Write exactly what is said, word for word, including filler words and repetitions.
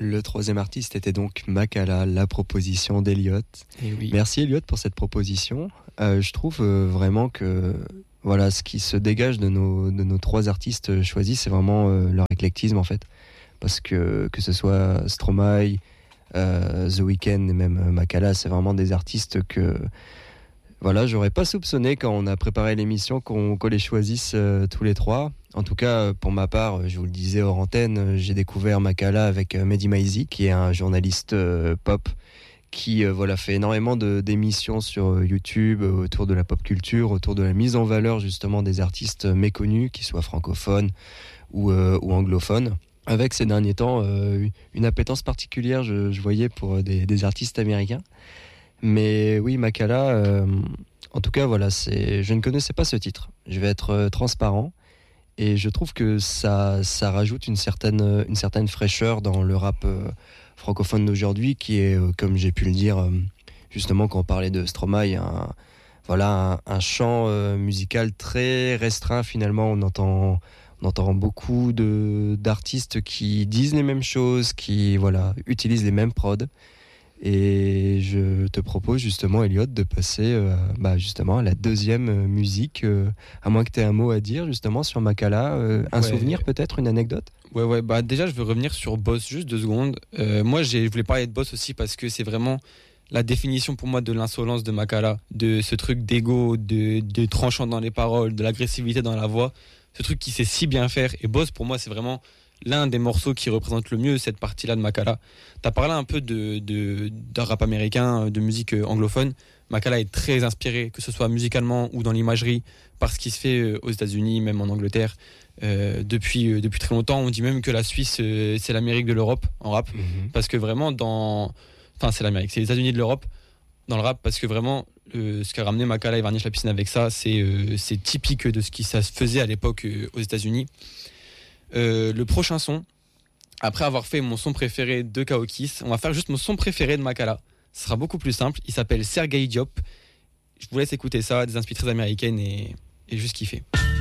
Le troisième artiste était donc Makala, la proposition d'Eliott. Et oui. Merci Eliott pour cette proposition. Euh, je trouve euh, vraiment que voilà, ce qui se dégage de nos, de nos trois artistes choisis, c'est vraiment euh, leur éclectisme en fait. Parce que que ce soit Stromae, euh, The Weeknd et même Makala, c'est vraiment des artistes que voilà, j'aurais pas soupçonné quand on a préparé l'émission qu'on, qu'on les choisisse euh, tous les trois. En tout cas, pour ma part, je vous le disais hors antenne, j'ai découvert Makala avec Mehdi Maizi, qui est un journaliste euh, pop qui euh, voilà, fait énormément de, d'émissions sur YouTube euh, autour de la pop culture, autour de la mise en valeur justement des artistes méconnus, qu'ils soient francophones ou, euh, ou anglophones. Avec ces derniers temps, euh, une appétence particulière, je, je voyais pour des, des artistes américains. Mais oui, Makala, euh, en tout cas, voilà, c'est, je ne connaissais pas ce titre. Je vais être euh, transparent. Et je trouve que ça, ça rajoute une certaine, une certaine fraîcheur dans le rap euh, francophone d'aujourd'hui, qui est, euh, comme j'ai pu le dire, euh, justement, quand on parlait de Stromae, un, voilà, un, un chant euh, musical très restreint, finalement. On entend, on entend beaucoup de, d'artistes qui disent les mêmes choses, qui voilà, utilisent les mêmes prods. Et je te propose justement, Eliott, de passer euh, bah, justement à la deuxième euh, musique, euh, à moins que tu aies un mot à dire justement sur Makala, euh, un Ouais. souvenir peut-être, une anecdote. Ouais, ouais, bah déjà, je veux revenir sur Boss, juste deux secondes. Euh, moi, j'ai, je voulais parler de Boss aussi parce que c'est vraiment la définition pour moi de l'insolence de Makala, de ce truc d'ego, de, de tranchant dans les paroles, de l'agressivité dans la voix, ce truc qui sait si bien faire. Et Boss, pour moi, c'est vraiment l'un des morceaux qui représente le mieux cette partie-là de Makala. T'as parlé un peu de, de, d'un rap américain, de musique anglophone. Makala est très inspiré, que ce soit musicalement ou dans l'imagerie, par ce qui se fait aux États-Unis, même en Angleterre. Euh, depuis, euh, depuis très longtemps, on dit même que la Suisse, euh, c'est l'Amérique de l'Europe en rap. Mm-hmm. Parce que vraiment, dans. Enfin, c'est l'Amérique, c'est les États-Unis de l'Europe dans le rap, parce que vraiment, euh, ce qu'a ramené Makala et Varnish la piscine avec ça, c'est, euh, c'est typique de ce qui ça se faisait à l'époque euh, aux États-Unis. Euh, le prochain son, après avoir fait mon son préféré de Kaokis, on va faire juste mon son préféré de Makala. Ce sera beaucoup plus simple. Il s'appelle Sergei Diop. Je vous laisse écouter ça, des inspirations très américaines et, et juste kiffer.